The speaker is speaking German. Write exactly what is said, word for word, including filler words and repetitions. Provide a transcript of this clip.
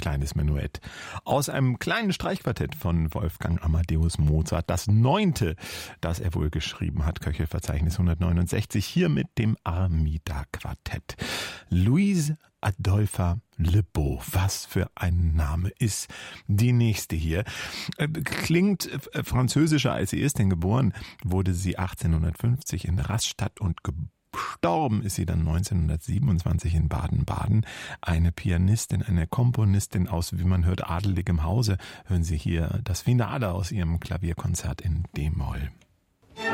kleines Menuett. Aus einem kleinen Streichquartett von Wolfgang Amadeus Mozart, das neunte, das er wohl geschrieben hat, Köchelverzeichnis hundertneunundsechzig, hier mit dem Armida-Quartett. Louise Adolpha Lebeau, was für ein Name, ist die nächste hier. Klingt französischer, als sie ist, denn geboren wurde sie achtzehnhundertfünfzig in Rastatt und gestorben ist sie dann neunzehnhundertsiebenundzwanzig in Baden-Baden. Eine Pianistin, eine Komponistin aus, wie man hört, adeligem Hause. Hören Sie hier das Finale aus ihrem Klavierkonzert in D-Moll.